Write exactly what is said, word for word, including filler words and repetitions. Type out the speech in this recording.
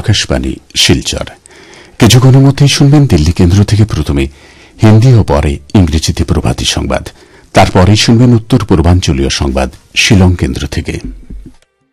আকাশবাণী শিলচর। কিছুক্ষণের মধ্যেই শুনবেন দিল্লি কেন্দ্র থেকে প্রথমে হিন্দি ও পরে ইংরেজিতে প্রভাতী সংবাদ, তারপরেই শুনবেন উত্তর পূর্বাঞ্চলীয় সংবাদ শিলং কেন্দ্র থেকে।